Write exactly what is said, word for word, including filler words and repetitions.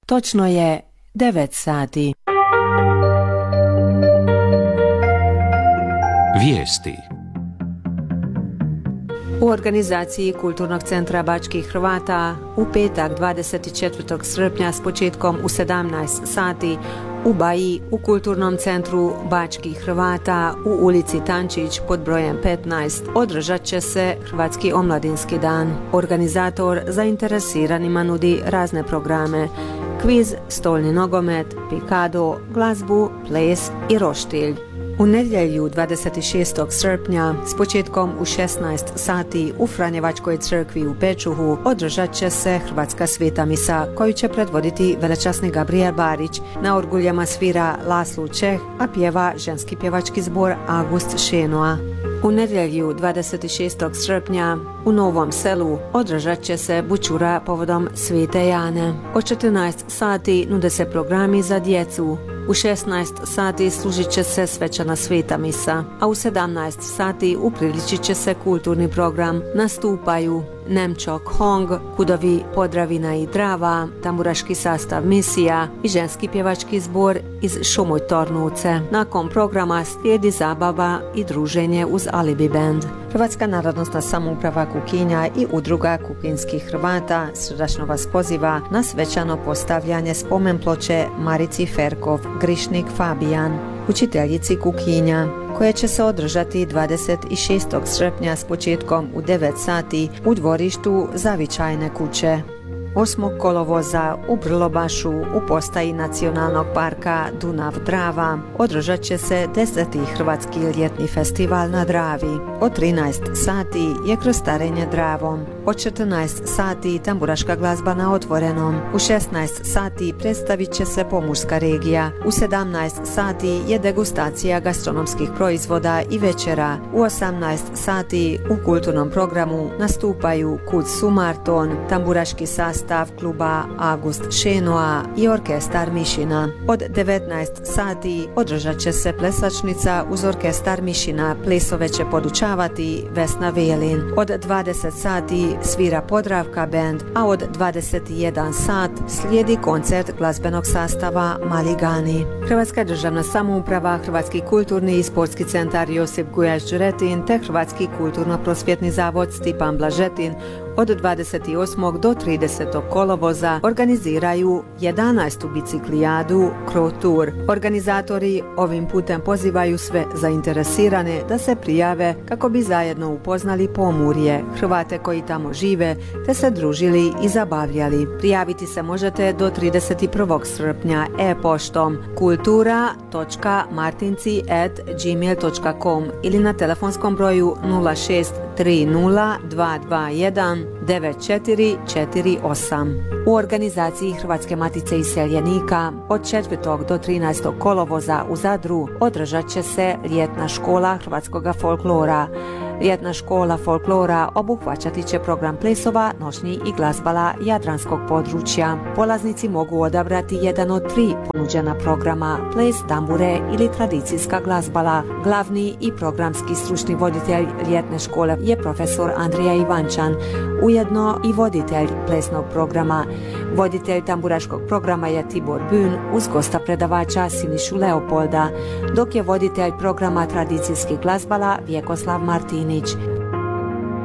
Točno je devet sati. Vijesti. U organizaciji Kulturnog centra Bačkih Hrvata u petak dvadeset četvrtog srpnja s početkom u sedamnaest sati u Baji u Kulturnom centru Bačkih Hrvata u ulici Tančić pod brojem petnaest održat će se Hrvatski omladinski dan. Organizator zainteresiranima nudi razne programe: kviz, stolni nogomet, pikado, glazbu, ples i roštilj. U nedjelju dvadeset šestog srpnja s početkom u šesnaest sati u Franjevačkoj crkvi u Pečuhu održat će se Hrvatska sveta misa koju će predvoditi velečasni Gabriel Barić. Na orguljama svira Laslo Čeh, a pjeva ženski pjevački zbor August Šenoa. U nedjelju dvadeset šestog srpnja u Novom Selu održat će se bućura povodom Svete Jane. Od četrnaest sati nude se programi za djecu. U šesnaest sati služit će se svečana sveta misa, a u sedamnaest sati upriličit će se kulturni program. Nastupaju Nemčok Hong, Kudovi Podravina i Drava, tamburaški sastav Misija i ženski pjevački zbor iz Šumuj Tornuce. Nakon programa slijedi zabava i druženje uz Alibi band. Hrvatska narodnosna samouprava Kukinja i udruga Kukinskih Hrvata srdačno vas poziva na svečano postavljanje spomen ploče Marici Ferkov Grišnik Fabijan, učiteljici Kukinja, koje će se održati dvadeset šestog srpnja s početkom u devet sati u dvorištu Zavičajne kuće. osmog kolovoza u Brlobašu u postaji Nacionalnog parka Dunav-Drava održat će se deseti Hrvatski ljetni festival na Dravi. Od trinaest sati je krstarenje Dravom. Od četrnaest sati tamburaška glazba na otvorenom. U šesnaest sati predstavit će se pomorska regija. U sedamnaest sati je degustacija gastronomskih proizvoda i večera. U osamnaest sati u kulturnom programu nastupaju Kud Sumarton, tamburaški sastav stav kluba August Šenoa i orkestar Mišina. Od devetnaest sati održat će se plesačnica uz orkestar Mišina. Plesove će podučavati Vesna Velin. Od dvadeset sati svira Podravka band, a od dvadeset jedan sat slijedi koncert glazbenog sastava Maligani. Hrvatska državna samouprava, Hrvatski kulturni i sportski centar Josip Gujaš Đuretin te Hrvatski kulturno-prosvjetni zavod Stipan Blažetin od dvadeset osmog do tridesetog kolovoza organiziraju jedanaestu biciklijadu Cro Tour. Organizatori ovim putem pozivaju sve zainteresirane da se prijave kako bi zajedno upoznali Pomurje, Hrvate koji tamo žive, te se družili i zabavljali. Prijaviti se možete do trideset prvog srpnja e-poštom kultura točka martinci at gmail točka com ili na telefonskom broju nula šest tri nula dva dva jedan devet četiri četiri osam. U organizaciji Hrvatske matice iseljenika od četvrtog do trinaestog kolovoza u Zadru održat će se ljetna škola hrvatskog folklora. Ljetna škola folklora obuhvaćati će program plesova, nošnji i glazbala jadranskog područja. Polaznici mogu odabrati jedan od tri ponuđena programa: ples, tambure ili tradicijska glazbala. Glavni i programski stručni voditelj ljetne škole je profesor Andrija Ivančan, ujedno i voditelj plesnog programa. Voditelj tamburaškog programa je Tibor Bün uz gosta predavača Sinišu Leopolda, dok je voditelj programa tradicijskih glazbala Vjekoslav Martinić.